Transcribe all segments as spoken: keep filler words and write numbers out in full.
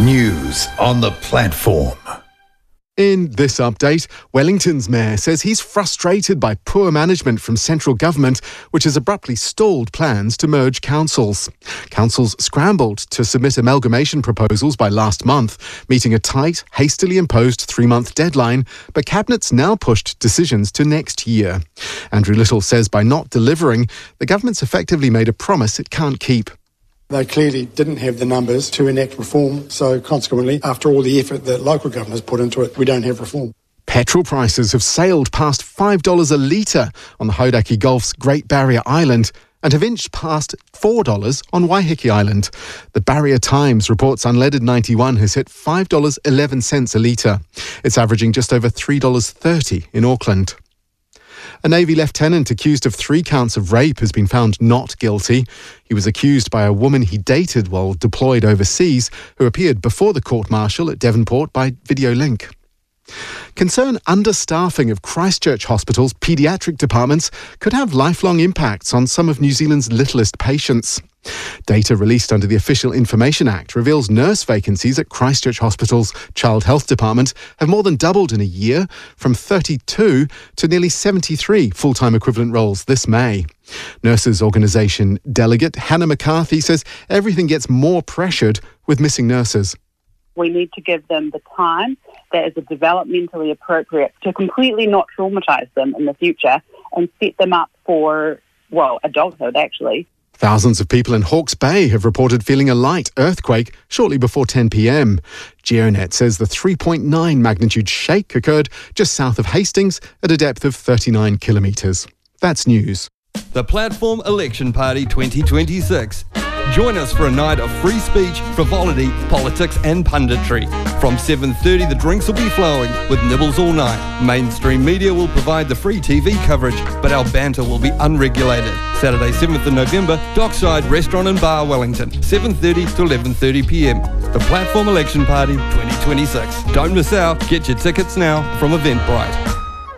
News on the platform. In this update, Wellington's mayor says he's frustrated by poor management from central government, which has abruptly stalled plans to merge councils. Councils scrambled to submit amalgamation proposals by last month, meeting a tight, hastily imposed three-month deadline, but Cabinet's now pushed decisions to next year. Andrew Little says by not delivering, the government's effectively made a promise it can't keep. They clearly didn't have the numbers to enact reform, so consequently, after all the effort that local governments put into it, we don't have reform. Petrol prices have sailed past five dollars a litre on the Hauraki Gulf's Great Barrier Island and have inched past four dollars on Waiheke Island. The Barrier Times reports unleaded ninety-one has hit five dollars eleven a litre. It's averaging just over three dollars thirty in Auckland. A Navy lieutenant accused of three counts of rape has been found not guilty. He was accused by a woman he dated while deployed overseas, who appeared before the court-martial at Devonport by video link. Concern understaffing of Christchurch Hospital's paediatric departments could have lifelong impacts on some of New Zealand's littlest patients. Data released under the Official Information Act reveals nurse vacancies at Christchurch Hospital's Child Health Department have more than doubled in a year, from thirty-two to nearly seventy-three full-time equivalent roles this May. Nurses Organisation delegate Hannah McCarthy says everything gets more pressured with missing nurses. We need to give them the time that is developmentally appropriate to completely not traumatise them in the future and set them up for, well, adulthood actually. Thousands of people in Hawke's Bay have reported feeling a light earthquake shortly before ten p.m. GeoNet says the three point nine magnitude shake occurred just south of Hastings at a depth of thirty-nine kilometres. That's news. The Platform Election Party twenty twenty-six. Join us for a night of free speech, frivolity, politics and punditry. From seven thirty, the drinks will be flowing with nibbles all night. Mainstream media will provide the free T V coverage, but our banter will be unregulated. Saturday, seventh of November, Dockside Restaurant and Bar, Wellington, seven thirty to eleven thirty p.m. The Platform Election Party twenty twenty-six. Don't miss out. Get your tickets now from Eventbrite.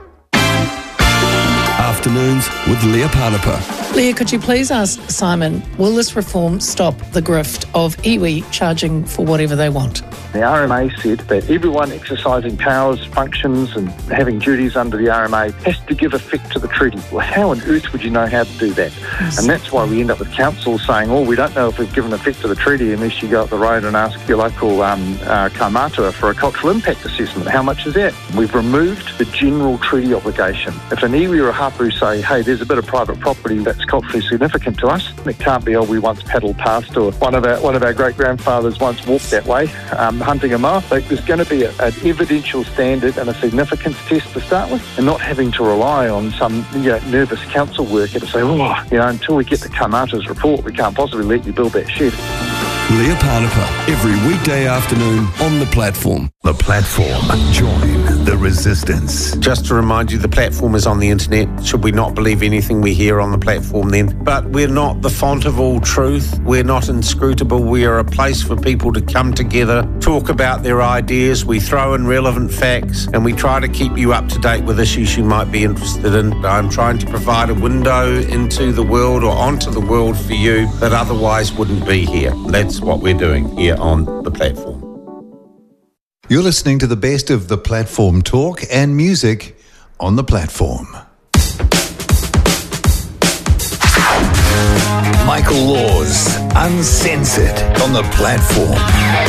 Afternoons with Leah Parnapa. Leah, could you please ask Simon, will this reform stop the grift of iwi charging for whatever they want? The R M A said that everyone exercising powers, functions and having duties under the R M A has to give effect to the treaty. Well, how on earth would you know how to do that? Yes. And that's why we end up with councils saying, oh, we don't know if we've given effect to the treaty unless you go up the road and ask your local um, uh, kaumātua for a cultural impact assessment. How much is that? We've removed the general treaty obligation. If an iwi or a hapu say, hey, there's a bit of private property that's culturally significant to us, it can't be, oh, we once paddled past or one of our, one of our great-grandfathers once walked that way. Um, hunting a moa. Like, there's going to be a, an evidential standard and a significance test to start with, and not having to rely on some you know, nervous council worker to say, oh, you know, until we get the kaumātua's report, we can't possibly let you build that shed. Leah Parnapa, every weekday afternoon on The Platform. The Platform. Join the resistance. Just to remind you, The Platform is on the internet. Should we not believe anything we hear on The Platform then? But we're not the font of all truth. We're not inscrutable. We are a place for people to come together, talk about their ideas. We throw in relevant facts and we try to keep you up to date with issues you might be interested in. I'm trying to provide a window into the world or onto the world for you that otherwise wouldn't be here. That's what we're doing here on The Platform. You're listening to the best of The Platform talk and music on The Platform. Michael Laws, Uncensored on The Platform.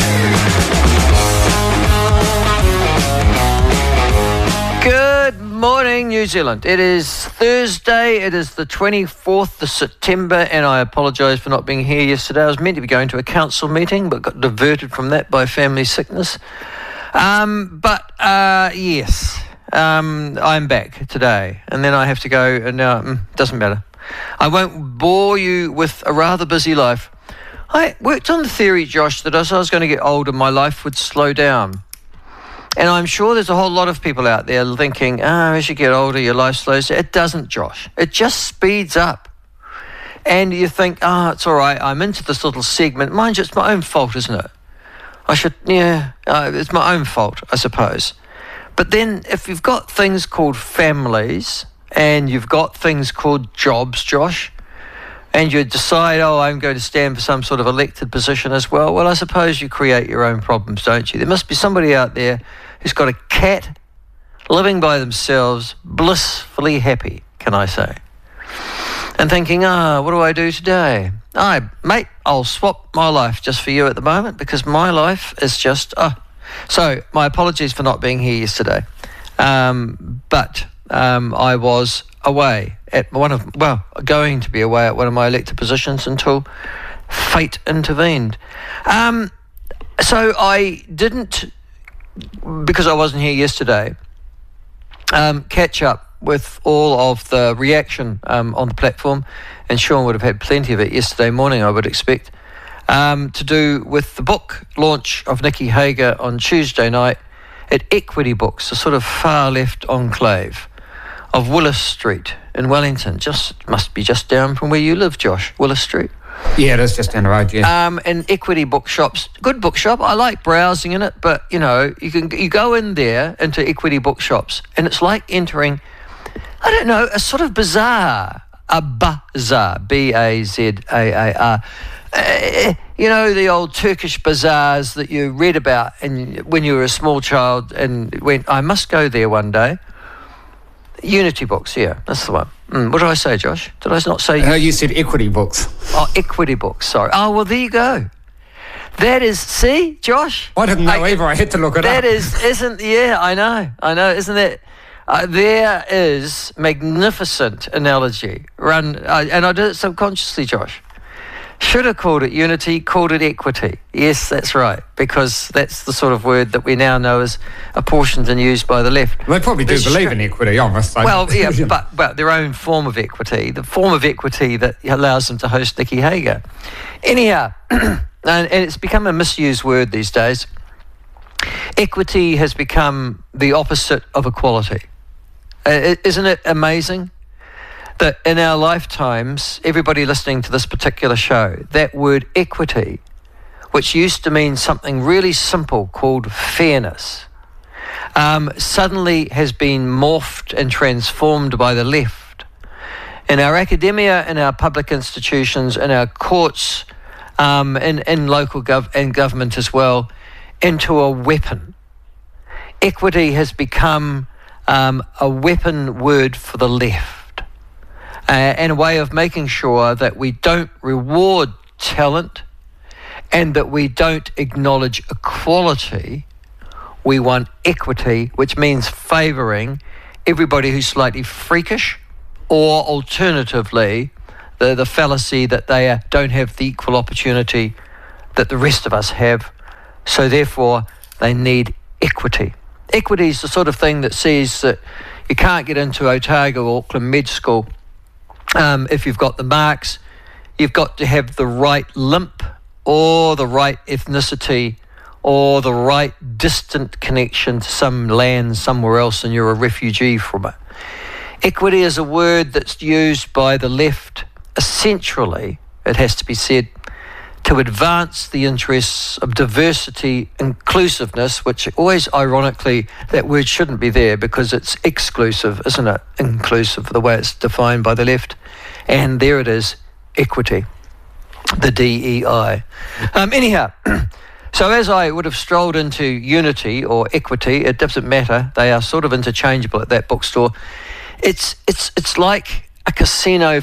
Good morning, New Zealand. It is Thursday. It is the twenty-fourth of September, and I apologise for not being here yesterday. I was meant to be going to a council meeting, but got diverted from that by family sickness. Um, but, uh, yes, um, I'm back today, and then I have to go, and now uh, doesn't matter. I won't bore you with a rather busy life. I worked on the theory, Josh, that as I was going to get older, my life would slow down. And I'm sure there's a whole lot of people out there thinking, oh, as you get older, your life slows down. It doesn't, Josh. It just speeds up. And you think, oh, it's all right, I'm into this little segment. Mind you, it's my own fault, isn't it? I should, yeah, uh, it's my own fault, I suppose. But then if you've got things called families and you've got things called jobs, Josh, and you decide, oh, I'm going to stand for some sort of elected position as well, well, I suppose you create your own problems, don't you? There must be somebody out there who's got a cat living by themselves, blissfully happy, can I say, and thinking, ah, oh, what do I do today? I, mate, I'll swap my life just for you at the moment because my life is just, oh. So my apologies for not being here yesterday. Um, but um, I was away at one of, well, going to be away at one of my elected positions until fate intervened. Um, so I didn't, because I wasn't here yesterday, um, catch up with all of the reaction um, on the platform, and Sean would have had plenty of it yesterday morning, I would expect, um, to do with the book launch of Nicky Hager on Tuesday night at Equity Books, a sort of far left enclave of Willis Street in Wellington. Just must be just down from where you live, Josh, Willis Street. Yeah, it is just down the road, yeah. Um, and Equity Bookshops, good bookshop. I like browsing in it, but, you know, you can you go in there into Equity Bookshops, and it's like entering, I don't know, a sort of bazaar, a bazaar, B A Z A A R. Uh, you know, the old Turkish bazaars that you read about and when you were a small child and went, I must go there one day. Unity Books, yeah, that's the one. Mm, what did I say, Josh? Did I not say? No, you said Equity Books. Oh, Equity Books, sorry. Oh, well, there you go. That is, see, Josh? I didn't know I, either. I had to look it that up. That is, isn't, yeah, I know, I know, isn't that? Uh, there is magnificent analogy. Run, uh, and I did it subconsciously, Josh. Should have called it unity, called it equity. Yes, that's right, because that's the sort of word that we now know is apportioned and used by the left. They probably do There's believe stri- in equity, I must say. Well, yeah, but, but their own form of equity, the form of equity that allows them to host Nicky Hager. Anyhow, and, and it's become a misused word these days. Equity has become the opposite of equality. Uh, isn't it amazing that in our lifetimes, everybody listening to this particular show, that word equity, which used to mean something really simple called fairness, um, suddenly has been morphed and transformed by the left. In our academia, in our public institutions, in our courts, um, in, in local gov- and government as well, into a weapon. Equity has become um, a weapon word for the left. Uh, and a way of making sure that we don't reward talent and that we don't acknowledge equality. We want equity, which means favouring everybody who's slightly freakish, or alternatively, the, the fallacy that they uh, don't have the equal opportunity that the rest of us have, so therefore they need equity. Equity is the sort of thing that says that you can't get into Otago or Auckland Med School Um, if you've got the marks. You've got to have the right limp or the right ethnicity or the right distant connection to some land somewhere else and you're a refugee from it. Equity is a word that's used by the left essentially, it has to be said, to advance the interests of diversity, inclusiveness, which always ironically, that word shouldn't be there because it's exclusive, isn't it? Inclusive, the way it's defined by the left. And there it is, equity, the D E I. Um, anyhow, so as I would have strolled into unity or equity, it doesn't matter, they are sort of interchangeable at that bookstore. It's, it's, it's like a casino